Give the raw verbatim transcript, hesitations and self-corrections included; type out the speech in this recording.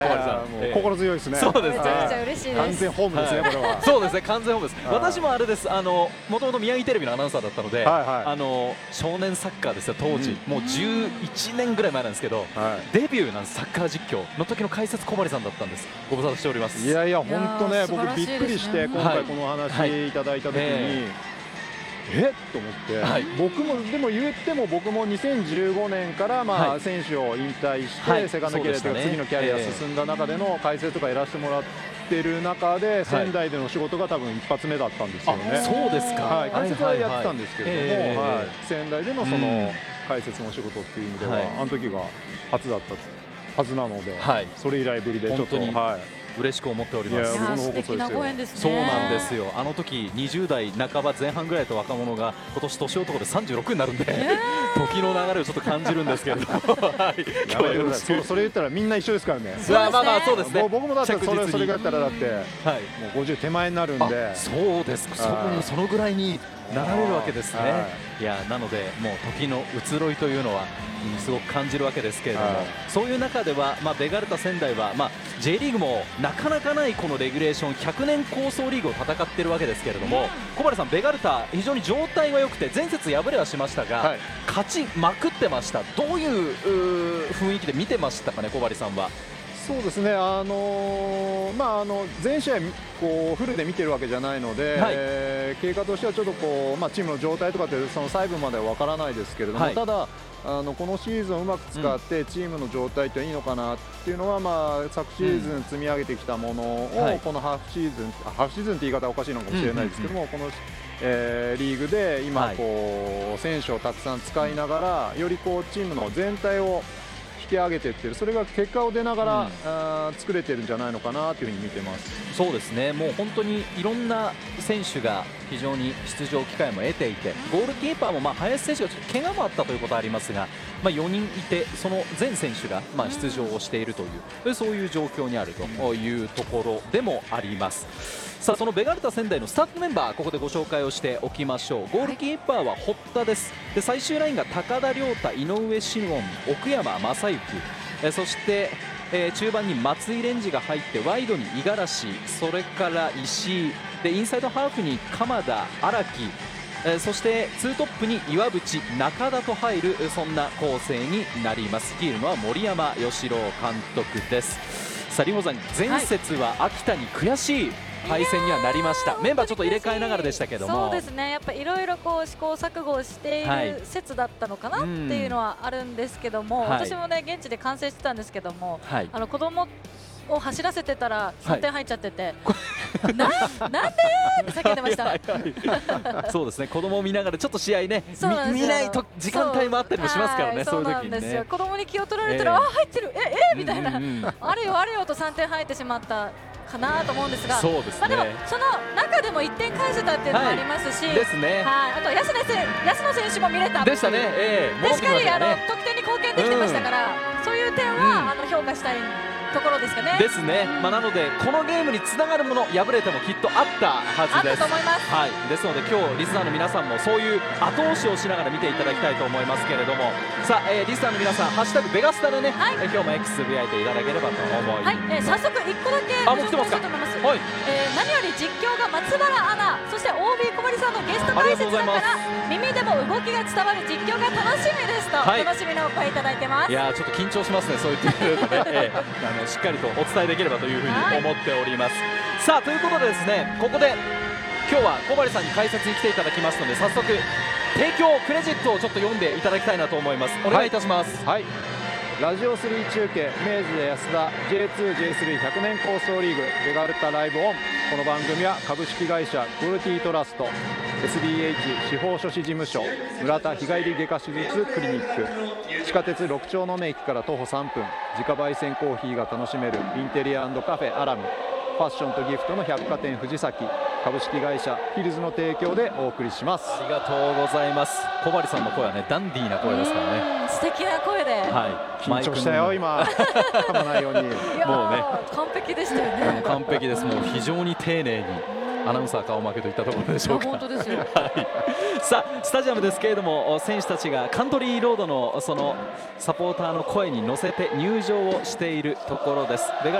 小針さん、 もう心強いですね。 そうですね。 めちゃくちゃ嬉しいです。 完全ホームですね、これは。 そうですね、完全ホームです。私もあれです。あのもともと宮城テレビのアナウンサーだったので、あの少年サッカーですよ当時、もうじゅういちねんぐらい前なんですけど、デビューなんですサッカー実況の時の解説小針さんだったんです。ご無沙汰しております。 いやいや本当ね、僕びっくりして今回この話いただいた時に。えっと思って、はい、僕もでも言っても僕もにせんじゅうごねんからまあ選手を引退して、はい、セカンドキャリアというか次のキャリア進んだ中での解説とかやらせてもらってる中で、仙台での仕事が多分一発目だったんですよね。 そうですか。 はい、解説はやってたんですけれども、はい、仙台でのその解説の仕事っていう意味では、あの時が初だったはずなので、はい、それ以来ぶりでちょっと。 嬉しく思っております。 素敵なご縁ですね。 そうなんですよ。あの時にじゅう代半ば前半ぐらいと若者が今年年男でさんじゅうろくになるんで、時の流れをちょっと感じるんですけれども、 それ言ったらみんな一緒ですからね。 まあまあまあそうですね。 僕もだってそれそれがやったらだってもうごじゅう手前になるんで。 そうです。そのぐらいになられるわけですね。いやなのでもう時の移ろいというのはすごく感じるわけですけれども、そういう中ではまあベガルタ仙台はまあ J リーグもなかなかないこのレギュレーションひゃくねん構想リーグを戦っているわけですけれども、小針さんベガルタ非常に状態は良くて前節敗れはしましたが勝ちまくってました。どういう雰囲気で見てましたかね、小針さんは。 そうですね、あのー、まああの全試合こうフルで見てるわけじゃないので、はい、えー、経過としてはちょっとこう、まあ、チームの状態とかってその細部までは分からないですけれども、はい、ただあのこのシーズンをうまく使ってチームの状態っていいのかなっていうのは、まあ、昨シーズン積み上げてきたものをこのハーフシーズン、ハーフシーズンって言い方はおかしいのかもしれないですけども、この、えー、リーグで今こう、はい、選手をたくさん使いながらよりこうチームの全体を引き上げていってる、それが結果を出ながら、うん、あ作れてるんじゃないのかなというふうに見てます。 そうですね、もう本当にいろんな選手が非常に出場機会も得ていて、ゴールキーパーもまあ林選手がちょっと怪我もあったということはありますが、まあ、よにんいてその全選手がまあ出場をしているというそういう状況にあるというところでもあります。さあそのベガルタ仙台のスタートメンバーここでご紹介をしておきましょう。ゴールキーパーは堀田です。で最終ラインが高田亮太、井上志音、奥山正幸、えそして、えー、中盤に松井蓮司が入ってワイドに五十嵐、それから石井でインサイドハーフに鎌田、荒木、えー、そしてツートップに岩渕、中田と入るそんな構成になります。率いるのは森山義郎監督です。さあ里穂さん、前節は秋田に悔しい敗戦にはなりました。メンバーちょっと入れ替えながらでしたけども、 そうですね、やっぱいろいろこう試行錯誤している説だったのかなっていうのはあるんですけども、はい、私もね現地で観戦してたんですけども、はい、あの子供を走らせてたらさんてん入っちゃってて、はい、な, なんでって叫んでました。はいはい、そうですね、子供を見ながらちょっと試合ね見ないと時間帯もあったりもしますからね。そういう時にね、 子供に気を取られたら、えー、あ入ってる、ええみたいな、うんうん、あれよあれよとさんてん入ってしまったかなと思うんですが、 そうですね、 まあでもその中でもいってん返せたっていうのもありますし、はい、 ですね、 はい、あと安野選手も見れたでしたね、えー、 でしっかりあの得点に貢献できてましたから、うん、そういう点は、うん、あの評価したいところですかね。 ですね、まあ、なのでこのゲームにつながるもの敗れてもきっとあったはずです。 あったと思います、 はい、ですので今日リスナーの皆さんもそういう後押しをしながら見ていただきたいと思いますけれども、さあ、えー、リスナーの皆さんハッシュタグベガスタでね、はい、えー、今日も X つぶやいていただければと思います。はい、えー、 早速いっこだけご紹介したいと思います。はい、えー、何より実況が松原アナ、そして オービー 小針さんのゲスト解説だから耳でも動きが伝わる実況が楽しみですと、はい、楽しみのお声いただいてます。 いやちょっと緊張しますね、そう言ってくれるとね、えー、あのしっかりとお伝えできればというふうに思っております。はい、さあということでですね、ここで今日は小針さんに解説に来ていただきますので、早速提供クレジットをちょっと読んでいただきたいなと思います。お願いいたします。 はい、はい、ラジオスリー中継明治で安田 ジェイツージェイスリーひゃくねん構想リーグベガルタライブオン。この番組は株式会社クオリティトラスト エスビーエイチ 司法書士事務所村田日帰り外科手術クリニック、地下鉄六丁目駅から徒歩さんぷん、自家焙煎コーヒーが楽しめるインテリア&カフェアラム、ファッションとギフトの百貨店藤崎、株式会社ヒルズの提供でお送りします。 ありがとうございます。小針さんの声はねダンディーな声ですからね。 素敵な声で、 はい、 緊張したよ今噛まないように。もうね完璧でしたよね。 完璧です。もう非常に丁寧にアナウンサー顔負けといったところでしょうか。 本当ですよ、はい、 さあスタジアムですけれども、選手たちがカントリーロードのそのサポーターの声に乗せて入場をしているところです。